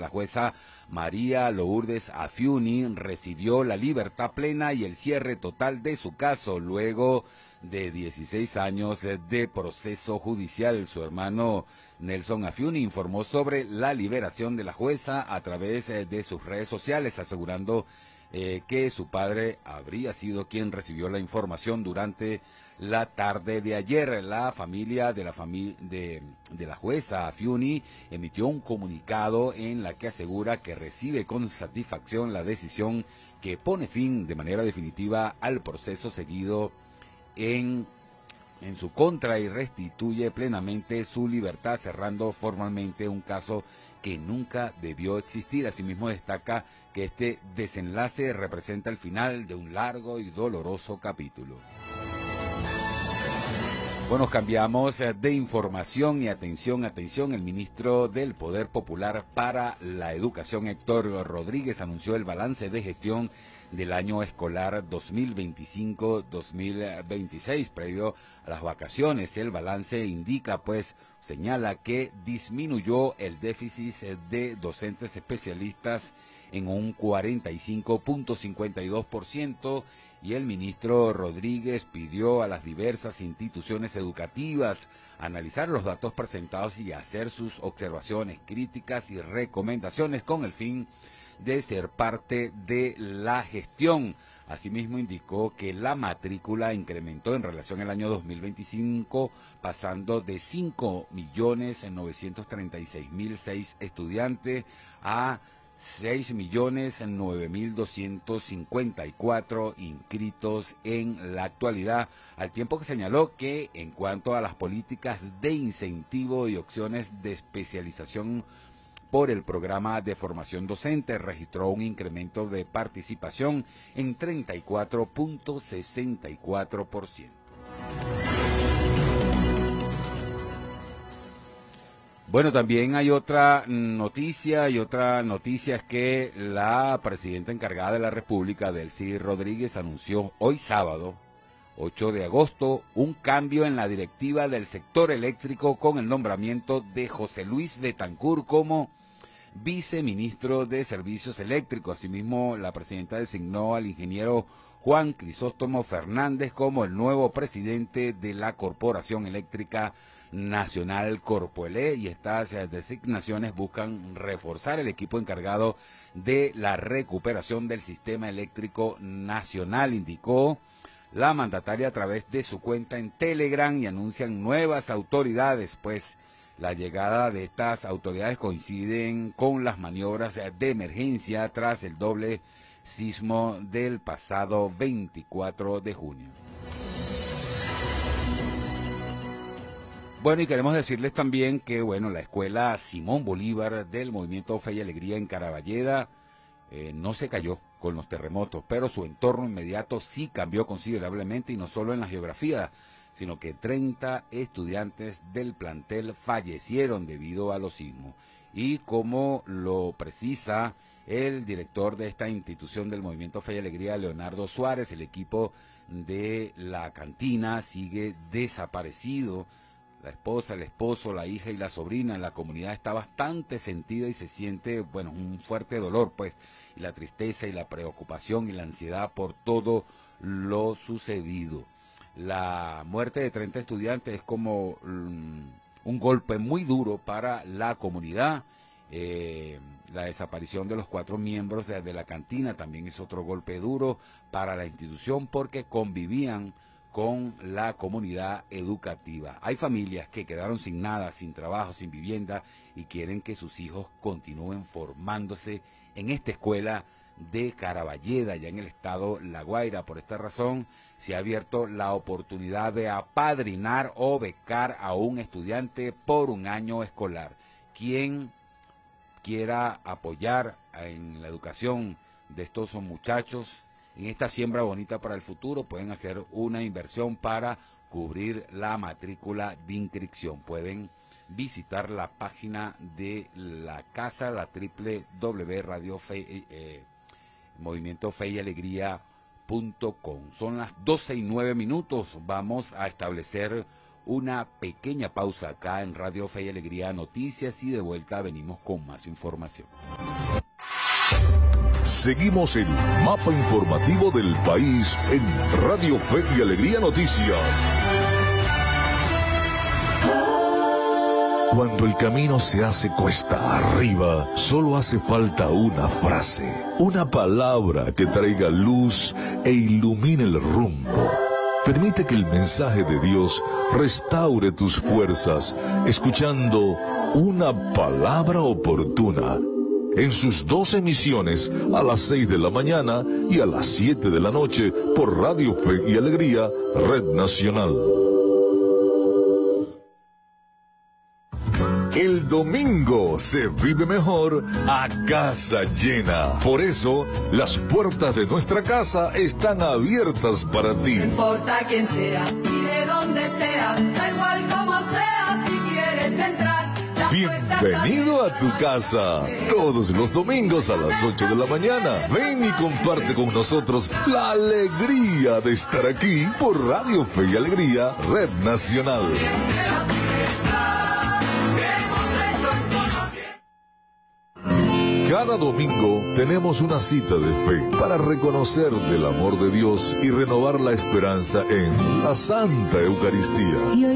La jueza María Lourdes Afiuni recibió la libertad plena y el cierre total de su caso luego de 16 años de proceso judicial. Su hermano Nelson Afiuni informó sobre la liberación de la jueza a través de sus redes sociales, asegurando que su padre habría sido quien recibió la información durante la tarde de ayer. La familia de la jueza Afiuni emitió un comunicado en la que asegura que recibe con satisfacción la decisión que pone fin de manera definitiva al proceso seguido en su contra y restituye plenamente su libertad, cerrando formalmente un caso que nunca debió existir. Asimismo destaca que este desenlace representa el final de un largo y doloroso capítulo. Bueno, cambiamos de información y atención, el ministro del Poder Popular para la Educación, Héctor Rodríguez, anunció el balance de gestión del año escolar 2025-2026, previo a las vacaciones. El balance indica, señala que disminuyó el déficit de docentes especialistas en un 45.52%, y el ministro Rodríguez pidió a las diversas instituciones educativas analizar los datos presentados y hacer sus observaciones, críticas y recomendaciones con el fin de ser parte de la gestión. Asimismo indicó que la matrícula incrementó en relación al año 2025, pasando de 5.936.006 estudiantes a 6.009.254 inscritos en la actualidad, al tiempo que señaló que en cuanto a las políticas de incentivo y opciones de especialización por el programa de formación docente, registró un incremento de participación en 34.64%. Bueno, también hay otra noticia, es que la presidenta encargada de la República, Delcy Rodríguez, anunció hoy sábado, 8 de agosto, un cambio en la directiva del sector eléctrico con el nombramiento de José Luis Betancur como viceministro de Servicios Eléctricos. Asimismo, la presidenta designó al ingeniero Juan Crisóstomo Fernández como el nuevo presidente de la Corporación Eléctrica Nacional Corpoelé, y estas designaciones buscan reforzar el equipo encargado de la recuperación del sistema eléctrico nacional, indicó la mandataria a través de su cuenta en Telegram, y anuncian nuevas autoridades, la llegada de estas autoridades coinciden con las maniobras de emergencia tras el doble sismo del pasado 24 de junio. Bueno, y queremos decirles también que, la escuela Simón Bolívar del Movimiento Fe y Alegría en Caraballeda no se cayó con los terremotos, pero su entorno inmediato sí cambió considerablemente, y no solo en la geografía, sino que 30 estudiantes del plantel fallecieron debido a los sismos. Y como lo precisa el director de esta institución del Movimiento Fe y Alegría, Leonardo Suárez, el equipo de la cantina sigue desaparecido. La esposa, el esposo, la hija y la sobrina en la comunidad está bastante sentida y se siente, un fuerte dolor, y la tristeza y la preocupación y la ansiedad por todo lo sucedido. La muerte de 30 estudiantes es como un golpe muy duro para la comunidad. La desaparición de los 4 miembros de la cantina también es otro golpe duro para la institución, porque convivían con la comunidad educativa. Hay familias que quedaron sin nada, sin trabajo, sin vivienda, y quieren que sus hijos continúen formándose en esta escuela de Caraballeda, ya en el estado La Guaira. Por esta razón se ha abierto la oportunidad de apadrinar o becar a un estudiante por un año escolar. Quien quiera apoyar en la educación de estos muchachos, en esta siembra bonita para el futuro, pueden hacer una inversión para cubrir la matrícula de inscripción. Pueden visitar la página de la casa, la www.movimientofeyalegría.com. Son las 12:09. Vamos a establecer una pequeña pausa acá en Radio Fe y Alegría Noticias y de vuelta venimos con más información. Seguimos el mapa informativo del país en Radio Fe y Alegría Noticias. Cuando el camino se hace cuesta arriba, solo hace falta una frase, una palabra que traiga luz e ilumine el rumbo. Permite que el mensaje de Dios restaure tus fuerzas, escuchando una palabra oportuna. En sus 2 emisiones, a las 6 de la mañana y a las 7 de la noche, por Radio Fe y Alegría, Red Nacional. El domingo se vive mejor a casa llena. Por eso, las puertas de nuestra casa están abiertas para ti. No importa quién sea y de dónde sea, da igual como sea, si quieres entrar. Bienvenido a tu casa. Todos los domingos a las 8 de la mañana. Ven y comparte con nosotros la alegría de estar aquí por Radio Fe y Alegría, Red Nacional. Cada domingo tenemos una cita de fe para reconocer del amor de Dios y renovar la esperanza en la Santa Eucaristía.